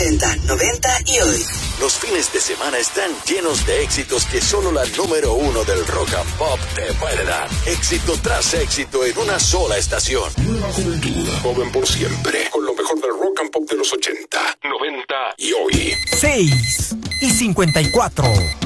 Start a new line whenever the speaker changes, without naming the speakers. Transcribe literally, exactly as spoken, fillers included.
ochenta, noventa y hoy.
Los fines de semana están llenos de éxitos que solo la número uno del rock and pop te puede dar. Éxito tras éxito en una sola estación.
Nueva juventud, joven por siempre, con lo mejor del rock and pop de los ochenta, noventa y hoy.
seis y cincuenta y cuatro.